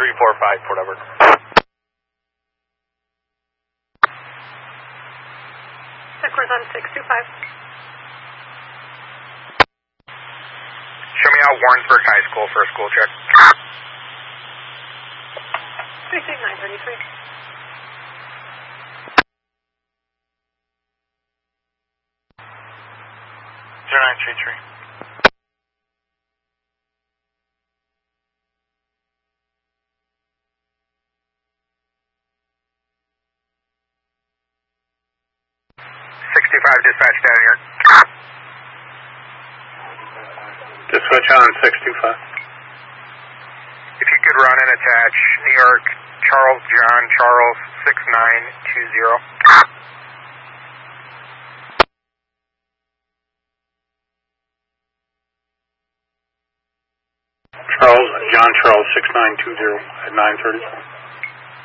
345, whatever. Equals on 625. Show me out Warrensburg High School for a school check. 36933. 0933. Dispatch down here. Dispatch on 625. If you could run and attach New York Charles John Charles 6920. John Charles 6920 at 9:30.